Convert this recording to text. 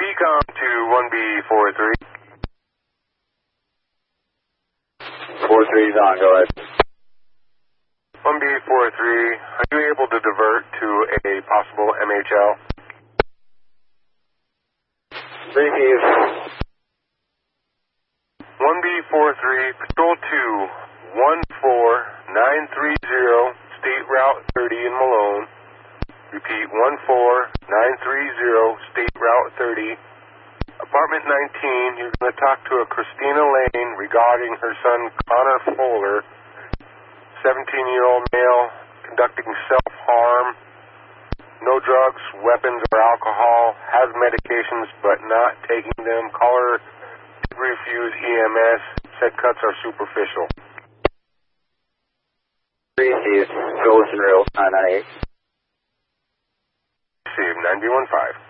Beacon to 1B43. 43 is on, go ahead. 1B43, are you able to divert to a possible MHL? Receive. 1B43, Patrol 2, 14930, State Route 30 in Malone. Repeat, 14930, State Route 30. Apartment 19, you're going to talk to a Christina Lane regarding her son Connor Fuller, 17-year-old male, conducting self-harm, no drugs, weapons, or alcohol, has medications but not taking them. Caller did refuse EMS, said cuts are superficial. Receive. Go listen real. 998. Receive, 9B15.